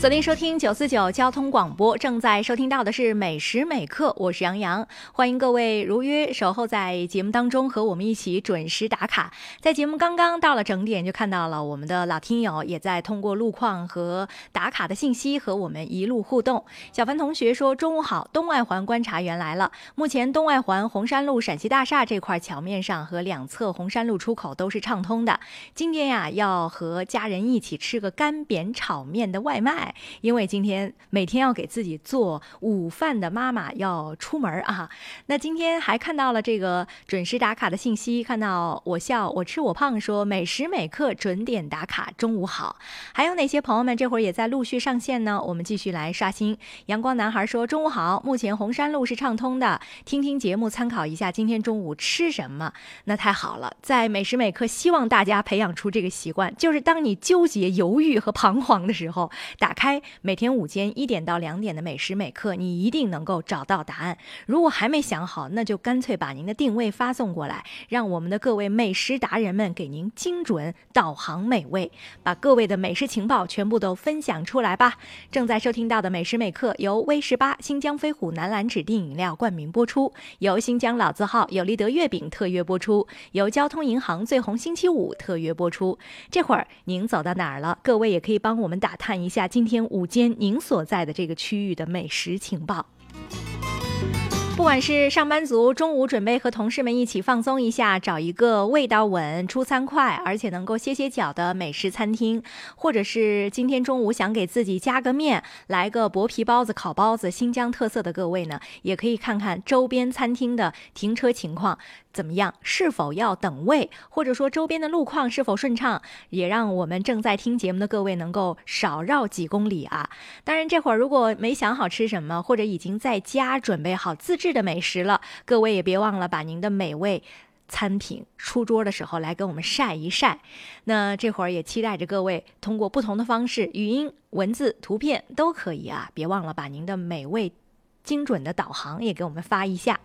锁定收听949交通广播，正在收听到的是每时每刻，我是杨洋，欢迎各位如约守候在节目当中，和我们一起准时打卡。在节目刚刚到了整点，就看到了我们的老听友也在通过路况和打卡的信息和我们一路互动。小凡同学说，中午好，东外环观察员来了。目前东外环红山路陕西大厦这块桥面上和两侧红山路出口都是畅通的。今天呀，要和家人一起吃个干煸炒面的外卖，因为今天每天要给自己做午饭的妈妈要出门啊。那今天还看到了这个准时打卡的信息，看到我笑我吃我胖说每时每刻准点打卡，中午好。还有哪些朋友们这会儿也在陆续上线呢？我们继续来刷新。阳光男孩说，中午好，目前红山路是畅通的，听听节目参考一下今天中午吃什么。那太好了，在每时每刻希望大家培养出这个习惯，就是当你纠结犹豫和彷徨的时候，打开每天午间1点到2点的每时每刻，你一定能够找到答案。如果还没想好，那就干脆把您的定位发送过来，让我们的各位美食达人们给您精准导航美味，把各位的美食情报全部都分享出来吧。正在收听到的每时每刻由威18新疆飞虎南蓝指定饮料冠名播出，由新疆老字号有利德月饼特约播出，由交通银行最红星期五特约播出。这会儿您走到哪儿了？各位也可以帮我们打探一下今天午间您所在的这个区域的美食情报。不管是上班族中午准备和同事们一起放松一下，找一个味道稳、出餐快，而且能够歇歇脚的美食餐厅，或者是今天中午想给自己加个面，来个薄皮包子、烤包子，新疆特色的各位呢，也可以看看周边餐厅的停车情况怎么样，是否要等位，或者说周边的路况是否顺畅，也让我们正在听节目的各位能够少绕几公里啊。当然这会儿如果没想好吃什么，或者已经在家准备好自制的美食了，各位也别忘了把您的美味餐品出桌的时候来跟我们晒一晒。那这会儿也期待着各位通过不同的方式，语音、文字、图片都可以啊，别忘了把您的美味精准的导航也给我们发一下。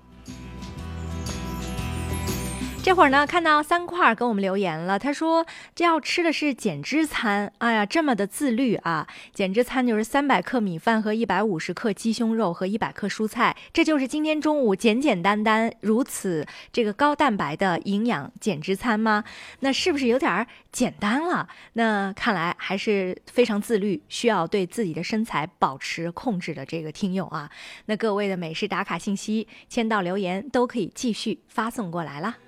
这会儿呢，看到3块跟我们留言了，他说这要吃的是减脂餐，哎呀，这么的自律啊！减脂餐就是300克米饭和150克鸡胸肉和100克蔬菜，这就是今天中午简简单单如此这个高蛋白的营养减脂餐吗？那是不是有点简单了？那看来还是非常自律，需要对自己的身材保持控制的这个听友啊。那各位的美食打卡信息、签到留言都可以继续发送过来了。